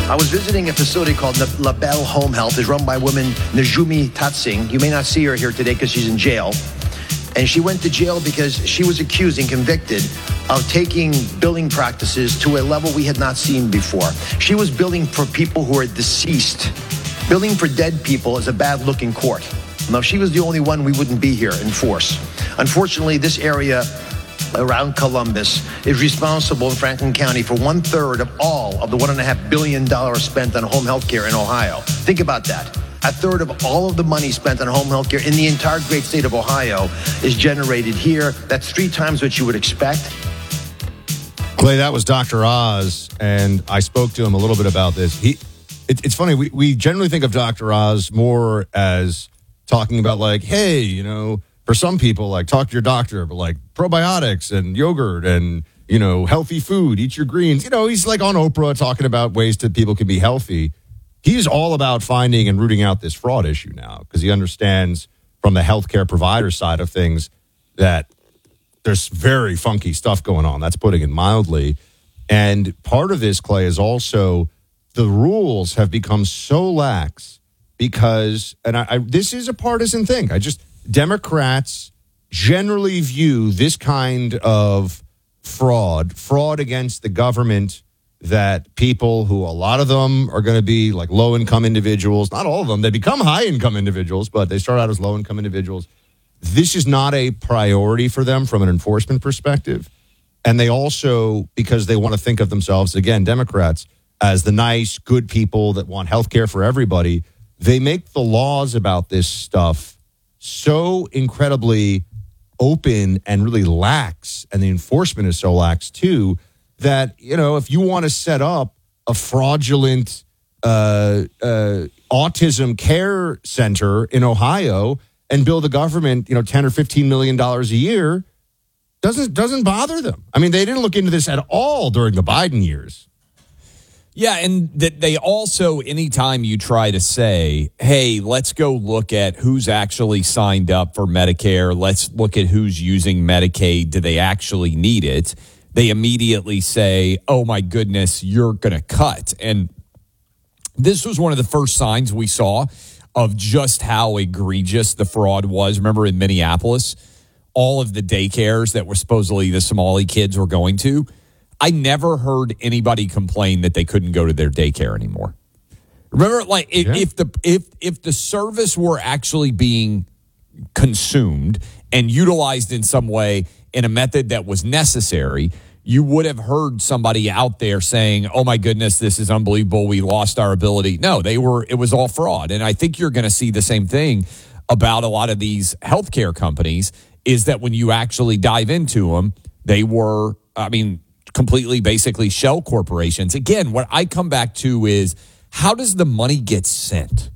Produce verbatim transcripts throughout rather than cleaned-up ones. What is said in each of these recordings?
I was visiting a facility called La Belle Home Health. It's run by woman Najumi Tatsing. You may not see her here today because she's in jail. And she went to jail because she was accused and convicted of taking billing practices to a level we had not seen before. She was billing for people who are deceased. Billing for dead people is a bad look in court. Now, if she was the only one, we wouldn't be here in force. Unfortunately, this area around Columbus is responsible in Franklin County for one third of all of the one and a half billion dollars spent on home health care in Ohio. Think about that. A third of all of the money spent on home health care in the entire great state of Ohio is generated here. That's three times what you would expect. Clay, that was Doctor Oz, and I spoke to him a little bit about this. He, it, it's funny, we, we generally think of Doctor Oz more as talking about like, hey, you know, for some people, like talk to your doctor, but like probiotics and yogurt and, you know, healthy food, eat your greens. You know, he's like on Oprah talking about ways that people can be healthy. He's all about finding and rooting out this fraud issue now because he understands from the healthcare provider side of things that there's very funky stuff going on. That's putting it mildly. And part of this, Clay, is also the rules have become so lax because, and I, I this is a partisan thing. I just, Democrats generally view this kind of fraud, fraud against the government, that people who a lot of them are going to be like low-income individuals, not all of them, they become high-income individuals, but they start out as low-income individuals. This is not a priority for them from an enforcement perspective. And they also, because they want to think of themselves, again, Democrats, as the nice, good people that want health care for everybody, they make the laws about this stuff so incredibly open and really lax, and the enforcement is so lax too, that, you know, if you want to set up a fraudulent uh, uh, autism care center in Ohio and bill the government, you know, ten or fifteen million dollars a year, doesn't doesn't bother them. I mean, they didn't look into this at all during the Biden years. Yeah, and that they also, anytime you try to say, hey, let's go look at who's actually signed up for Medicare, let's look at who's using Medicaid, do they actually need it? They immediately say, oh, my goodness, you're going to cut. And this was one of the first signs we saw of just how egregious the fraud was. Remember in Minneapolis, all of the daycares that were supposedly the Somali kids were going to, I never heard anybody complain that they couldn't go to their daycare anymore. Remember, like if, yeah. if the if if the service were actually being consumed and utilized in some way in a method that was necessary, you would have heard somebody out there saying, oh my goodness, this is unbelievable, we lost our ability. No, they were, it was all fraud. And I think you're going to see the same thing about a lot of these healthcare companies, is that when you actually dive into them, they were, I mean, completely basically shell corporations. Again, what I come back to is, how does the money get sent?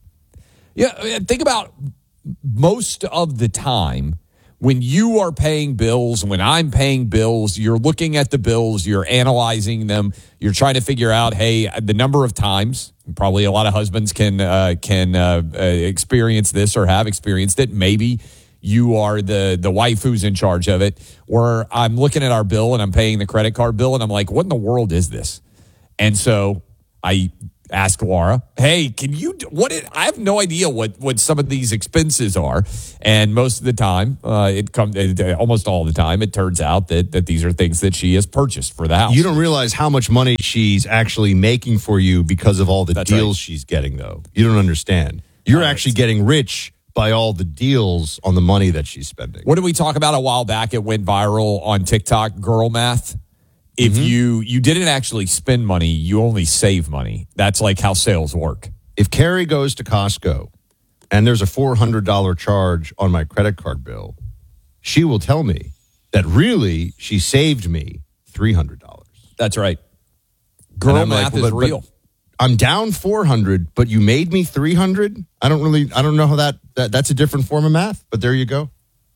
Yeah, think about most of the time, when you are paying bills, when I'm paying bills, you're looking at the bills, you're analyzing them, you're trying to figure out, hey, the number of times, probably a lot of husbands can uh, can uh, uh, experience this or have experienced it. Maybe you are the the wife who's in charge of it, where I'm looking at our bill and I'm paying the credit card bill and I'm like, what in the world is this? And so I ask Laura, hey, can you, do, what, it, I have no idea what, what some of these expenses are. And most of the time, uh, it comes, almost all the time, it turns out that, that these are things that she has purchased for the house. You don't realize how much money she's actually making for you because of all the That's deals right. she's getting, though. You don't understand. You're All actually right. getting rich by all the deals on the money that she's spending. What did we talk about a while back? It went viral on TikTok, girl math. If Mm-hmm. you you didn't actually spend money, you only save money. That's like how sales work. If Carrie goes to Costco and there's a four hundred dollars charge on my credit card bill, she will tell me that really she saved me three hundred dollars. That's right. Girl math like, well, is but, real. But I'm down four hundred, but you made me three hundred? I don't really, I don't know how that, that, that's a different form of math, but there you go.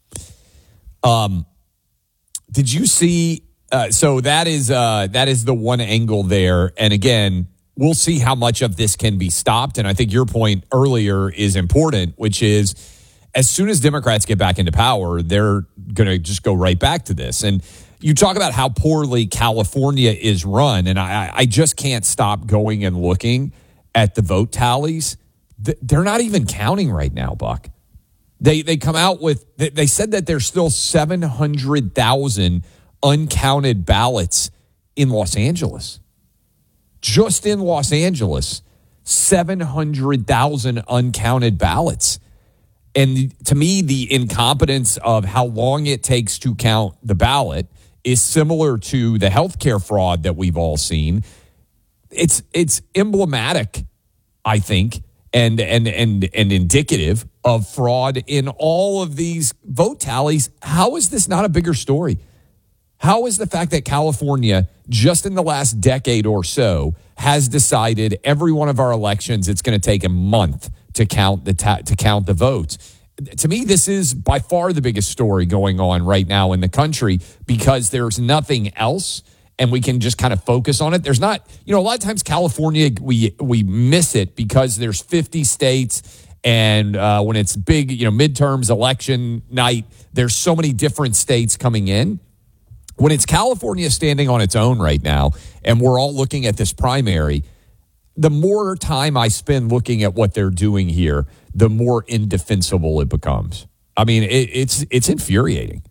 Um, did you see, uh, so that is, uh, that is the one angle there. And again, we'll see how much of this can be stopped. And I think your point earlier is important, which is as soon as Democrats get back into power, they're going to just go right back to this. And you talk about how poorly California is run, and I, I just can't stop going and looking at the vote tallies. They're not even counting right now, Buck. They they come out with, they said that there's still seven hundred thousand uncounted ballots in Los Angeles. Just in Los Angeles, seven hundred thousand uncounted ballots. And to me, the incompetence of how long it takes to count the ballot is similar to the healthcare fraud that we've all seen. It's it's emblematic, I think, and and and and indicative of fraud in all of these vote tallies. How is this not a bigger story? How is the fact that California, just in the last decade or so, has decided every one of our elections, it's going to take a month to count the ta- to count the votes? To me, this is by far the biggest story going on right now in the country, because there's nothing else, and we can just kind of focus on it. There's not, you know, a lot of times California, we we miss it because there's fifty states, and uh, when it's big, you know, midterms, election night, there's so many different states coming in. When it's California standing on its own right now, and we're all looking at this primary, the more time I spend looking at what they're doing here, the more indefensible it becomes. I mean, it, it's it's infuriating.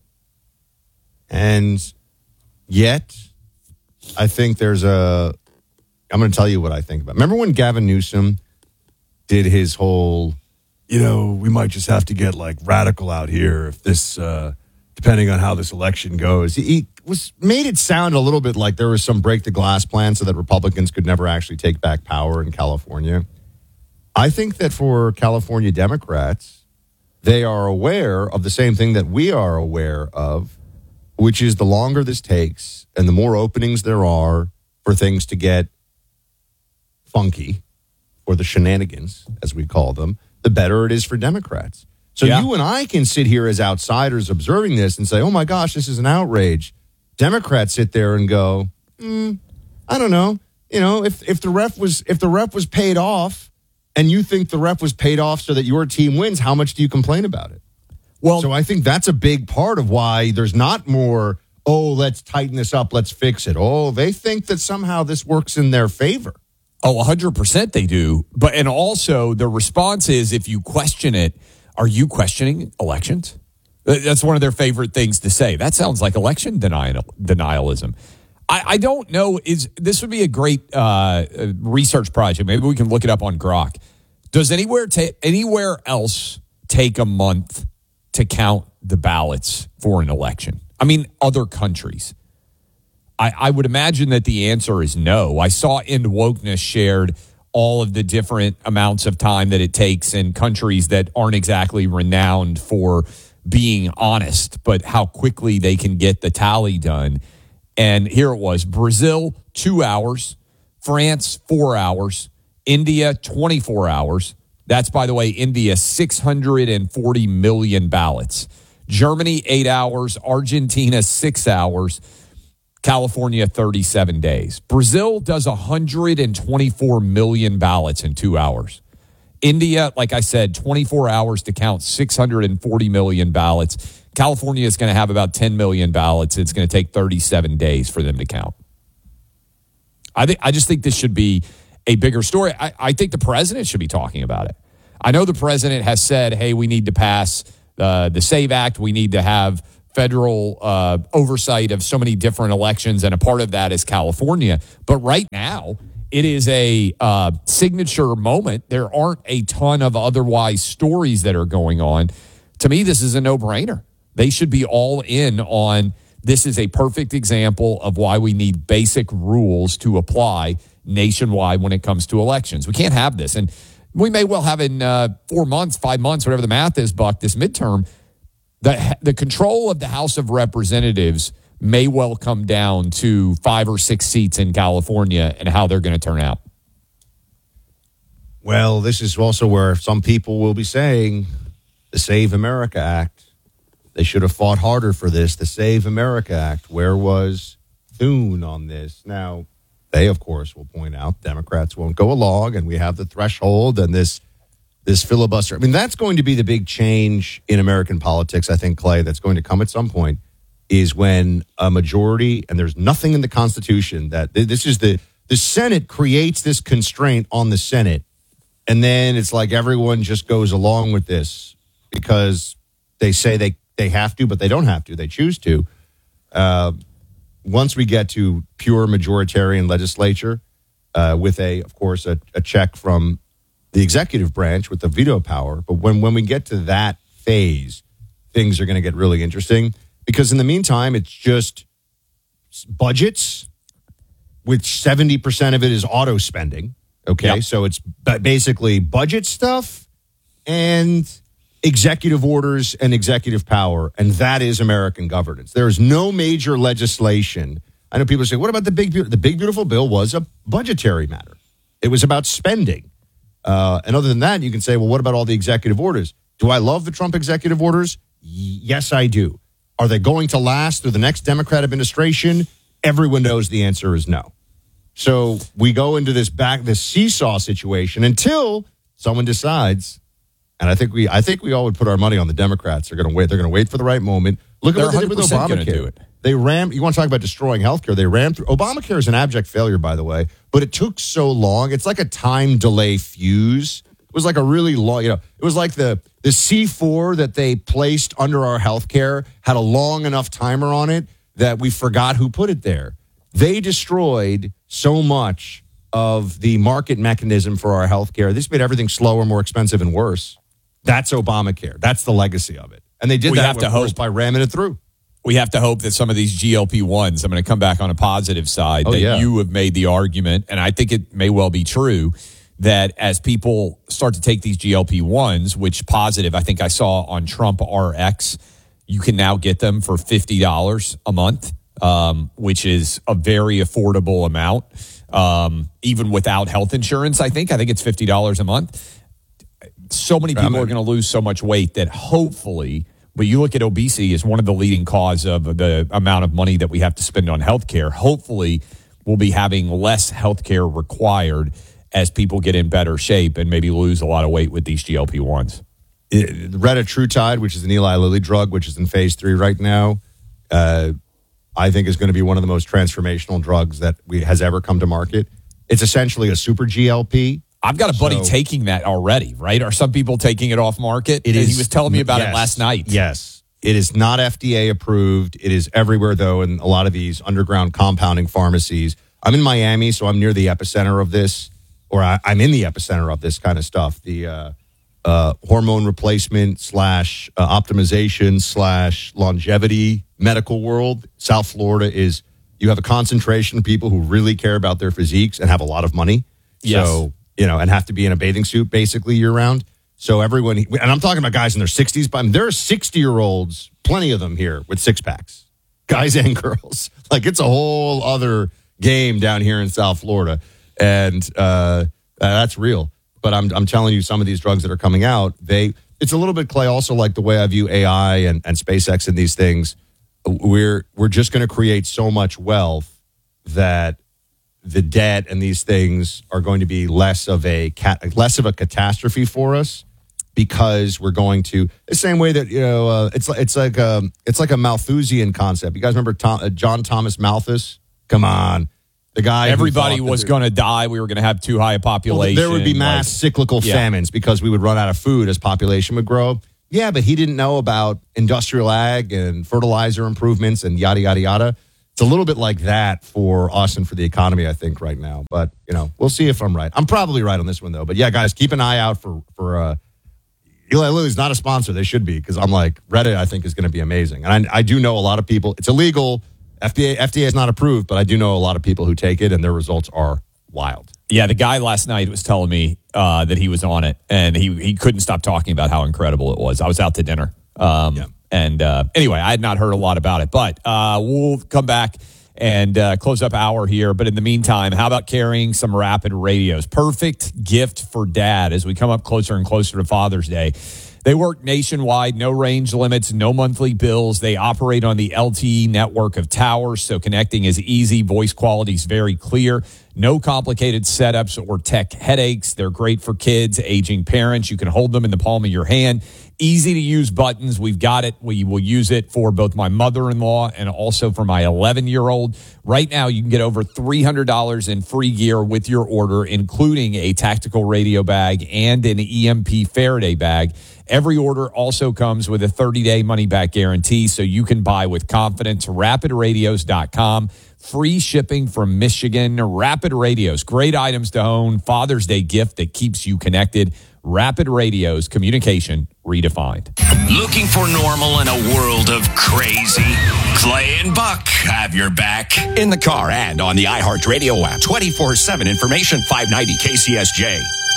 And yet, I think there's a, I'm going to tell you what I think about. Remember when Gavin Newsom did his whole, you know, we might just have to get like radical out here if this, uh, depending on how this election goes. He, he was made it sound a little bit like there was some break the glass plan so that Republicans could never actually take back power in California. I think that for California Democrats, they are aware of the same thing that we are aware of, which is the longer this takes and the more openings there are for things to get funky, or the shenanigans, as we call them, the better it is for Democrats. So yeah. You and I can sit here as outsiders observing this and say, oh my gosh, this is an outrage. Democrats sit there and go, mm, I don't know. You know, if, if the ref was if the ref was paid off and you think the ref was paid off so that your team wins, how much do you complain about it? Well, so I think that's a big part of why there's not more, oh, let's tighten this up, let's fix it. Oh, they think that somehow this works in their favor. Oh, one hundred percent they do. But and also the response is, if you question it, are you questioning elections? That's one of their favorite things to say. That sounds like election denial, denialism. I, I don't know. Is this would be a great uh, research project. Maybe we can look it up on Grok. Does anywhere ta- anywhere else take a month to count the ballots for an election? I mean, other countries. I, I would imagine that the answer is no. I saw End Wokeness shared all of the different amounts of time that it takes in countries that aren't exactly renowned for being honest, but how quickly they can get the tally done. And here it was: Brazil, two hours, France, four hours, India, twenty-four hours. That's, by the way, India, six hundred forty million ballots. Germany, eight hours, Argentina, six hours, California, thirty-seven days. Brazil does one hundred twenty-four million ballots in two hours. India, like I said, twenty-four hours to count six hundred forty million ballots. California is going to have about ten million ballots. It's going to take thirty-seven days for them to count. I think I just think this should be a bigger story. I, I think the president should be talking about it. I know the president has said, hey, we need to pass uh, the SAVE Act. We need to have federal uh, oversight of so many different elections, and a part of that is California. But right now, it is a uh, signature moment. There aren't a ton of otherwise stories that are going on. To me, this is a no-brainer. They should be all in on this is a perfect example of why we need basic rules to apply nationwide when it comes to elections. We can't have this. And we may well have in uh, four months, five months, whatever the math is, Buck, this midterm, the, the control of the House of Representatives may well come down to five or six seats in California and how they're going to turn out. Well, this is also where some people will be saying the Save America Act. They should have fought harder for this. The Save America Act. Where was Thune on this? Now, they, of course, will point out Democrats won't go along, and we have the threshold and this this filibuster. I mean, that's going to be the big change in American politics, I think, Clay, that's going to come at some point, is when a majority, and there's nothing in the Constitution that this is the the Senate creates this constraint on the Senate, and then it's like everyone just goes along with this because they say they, they have to, but they don't have to. They choose to. Uh, once we get to pure majoritarian legislature, uh, with a, of course, a, a check from the executive branch with the veto power, but when when we get to that phase, things are going to get really interesting. Because in the meantime, it's just budgets, which seventy percent of it is auto spending. Okay, yep. So it's basically budget stuff and executive orders and executive power. And that is American governance. There is no major legislation. I know people say, what about the big, the big, beautiful bill was a budgetary matter. It was about spending. Uh, and other than that, you can say, well, what about all the executive orders? Do I love the Trump executive orders? Y- yes, I do. Are they going to last through the next Democrat administration? Everyone knows the answer is no. So we go into this back this seesaw situation until someone decides. And I think we I think we all would put our money on the Democrats. They're going to wait. They're going to wait for the right moment. Look at what they did with Obamacare. Do it. They ran. You want to talk about destroying healthcare? They ran through. Obamacare is an abject failure, by the way. But it took so long. It's like a time delay fuse. It was like a really long, you know, it was like the, the C four that they placed under our health care had a long enough timer on it that we forgot who put it there. They destroyed so much of the market mechanism for our health care. This made everything slower, more expensive, and worse. That's Obamacare. That's the legacy of it. And they did we that, have to hope. by ramming it through. We have to hope that some of these G L P ones, I'm going to come back on a positive side, oh, that yeah. you have made the argument, and I think it may well be true, that as people start to take these G L P ones, which positive, I think I saw on Trump R X, you can now get them for fifty dollars a month, um, which is a very affordable amount, um, even without health insurance, I think. I think it's fifty dollars a month. So many people are going to lose so much weight that hopefully, but you look at obesity as one of the leading cause of the amount of money that we have to spend on healthcare. Hopefully, we'll be having less healthcare required as people get in better shape and maybe lose a lot of weight with these G L P ones. Retatrutide, which is an Eli Lilly drug, which is in phase three right now, uh, I think is going to be one of the most transformational drugs that we, has ever come to market. It's essentially a super G L P. I've got a buddy so, taking that already, right? Are some people taking it off market? It is, he was telling me about yes, it last night. Yes. It is not F D A approved. It is everywhere, though, in a lot of these underground compounding pharmacies. I'm in Miami, so I'm near the epicenter of this, or I, I'm in the epicenter of this kind of stuff. The uh, uh, hormone replacement slash uh, optimization slash longevity medical world. South Florida is, you have a concentration of people who really care about their physiques and have a lot of money. Yes. So, you know, and have to be in a bathing suit basically year round. So everyone, and I'm talking about guys in their sixties, but I mean, there are sixty-year-olds, plenty of them here with six packs, guys and girls. Like, it's a whole other game down here in South Florida, and uh, that's real. But I'm I'm telling you, some of these drugs that are coming out, they it's a little bit, Clay, also like the way I view A I and, and SpaceX and these things. We're we're just going to create so much wealth that the debt and these things are going to be less of a cat, less of a catastrophe for us, because we're going to the same way that, you know, uh, it's it's like a, it's like a Malthusian concept. You guys remember Tom, uh, John Thomas Malthus? Come on, the guy. Everybody was going to die. We were going to have too high a population. Well, there would be mass like, cyclical yeah. famines because we would run out of food as population would grow. Yeah, but he didn't know about industrial ag and fertilizer improvements and yada yada yada. It's a little bit like that for us and for the economy, I think, right now. But, you know, we'll see if I'm right. I'm probably right on this one, though. But, yeah, guys, keep an eye out for, for uh, Eli Lilly's not a sponsor. They should be, because I'm like, Reddit, I think, is going to be amazing. And I, I do know a lot of people. It's illegal. F D A, F D A is not approved, but I do know a lot of people who take it, and their results are wild. Yeah, the guy last night was telling me uh, that he was on it, and he, he couldn't stop talking about how incredible it was. I was out to dinner. Um, yeah. And uh, anyway, I had not heard a lot about it, but uh, we'll come back and uh, close up hour here. But in the meantime, how about carrying some Rapid radios? Perfect gift for dad as we come up closer and closer to Father's Day. They work nationwide, no range limits, no monthly bills. They operate on the L T E network of towers, so connecting is easy. Voice quality is very clear. No complicated setups or tech headaches. They're great for kids, aging parents. You can hold them in the palm of your hand. Easy to use buttons. We've got it. We will use it for both my mother-in-law and also for my eleven-year-old. Right now, you can get over three hundred dollars in free gear with your order, including a tactical radio bag and an E M P Faraday bag. Every order also comes with a thirty-day money-back guarantee, so you can buy with confidence. rapid radios dot com. Free shipping from Michigan. Rapid Radios. Great items to own. Father's Day gift that keeps you connected. Rapid Radios. Communication redefined. Looking for normal in a world of crazy? Clay and Buck have your back. In the car and on the iHeartRadio app. twenty-four seven information, five ninety K C S J.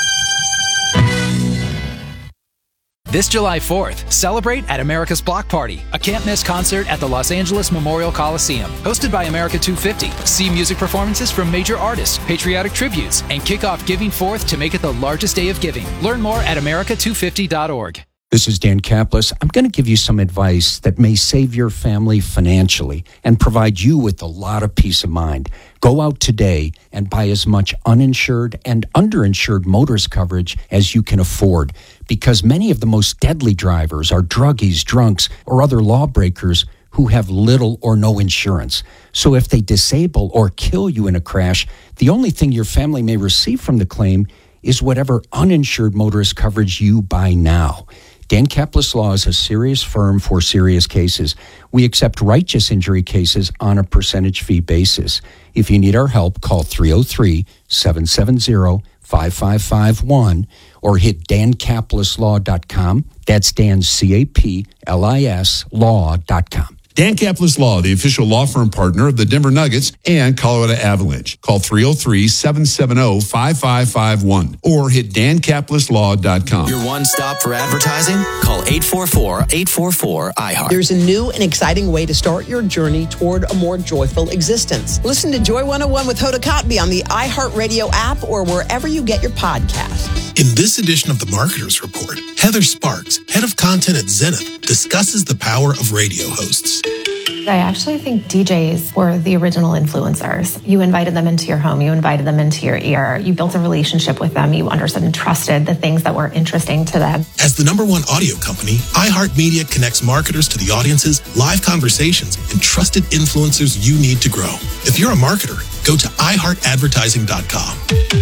This July fourth, celebrate at America's Block Party, a can't-miss concert at the Los Angeles Memorial Coliseum. Hosted by America two fifty. See music performances from major artists, patriotic tributes, and kick off Giving Fourth to make it the largest day of giving. Learn more at america two fifty dot org. This is Dan Kaplis. I'm going to give you some advice that may save your family financially and provide you with a lot of peace of mind. Go out today and buy as much uninsured and underinsured motorist coverage as you can afford, because many of the most deadly drivers are druggies, drunks, or other lawbreakers who have little or no insurance. So if they disable or kill you in a crash, the only thing your family may receive from the claim is whatever uninsured motorist coverage you buy now. Dan Kaplis Law is a serious firm for serious cases. We accept righteous injury cases on a percentage fee basis. If you need our help, call three oh three, seven seven zero, five five five one or hit dan kaplis law dot com. That's Dan, C A P L I S, law dot com. Dan Kaplis Law, the official law firm partner of the Denver Nuggets and Colorado Avalanche. Call three oh three, seven seven zero, five five five one or hit dan kaplis law dot com. Your one stop for advertising? Call eight four four, eight four four, I heart. There's a new and exciting way to start your journey toward a more joyful existence. Listen to Joy one oh one with Hoda Kotb on the iHeartRadio app or wherever you get your podcasts. In this edition of the Marketers Report, Heather Sparks, head of content at Zenith, discusses the power of radio hosts. I actually think D Js were the original influencers. You invited them into your home. You invited them into your ear. You built a relationship with them. You understood and trusted the things that were interesting to them. As the number one audio company, iHeartMedia connects marketers to the audiences, live conversations, and trusted influencers you need to grow. If you're a marketer, go to i heart advertising dot com.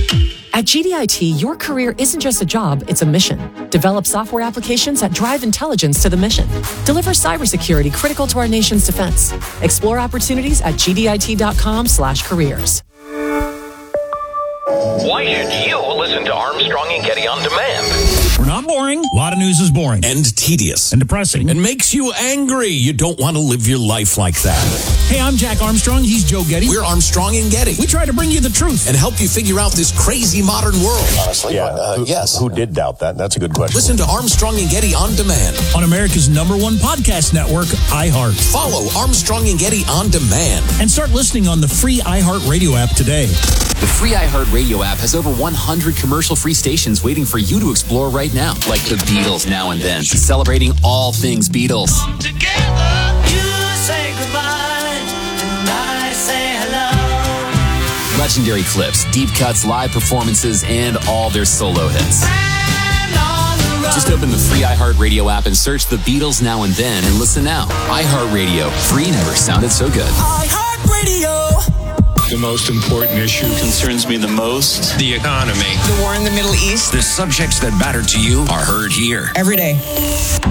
At G D I T, your career isn't just a job, it's a mission. Develop software applications that drive intelligence to the mission. Deliver cybersecurity critical to our nation's defense. Explore opportunities at G D I T dot com slash careers. Why should you listen to Armstrong and Getty on demand? We're not boring. A lot of news is boring. And tedious. And depressing. And makes you angry. You don't want to live your life like that. Hey, I'm Jack Armstrong. He's Joe Getty. We're Armstrong and Getty. We try to bring you the truth. And help you figure out this crazy modern world. Honestly, yeah. Uh, who, yes. Who did doubt that? That's a good question. Listen to Armstrong and Getty on demand. On America's number one podcast network, iHeart. Follow Armstrong and Getty on demand. And start listening on the free iHeart Radio app today. The free iHeart Radio app has over one hundred commercial-free stations waiting for you to explore right now. Like the Beatles Now and Then, celebrating all things Beatles. Together, you say goodbye, and I say hello. Legendary clips, deep cuts, live performances, and all their solo hits. Just open the free iHeart Radio app and search the Beatles Now and Then and listen now. iHeart Radio, free never sounded so good. iHeart Radio. The most important issue concerns me the most, the economy. The war in the Middle East. The subjects that matter to you are heard here. Every day.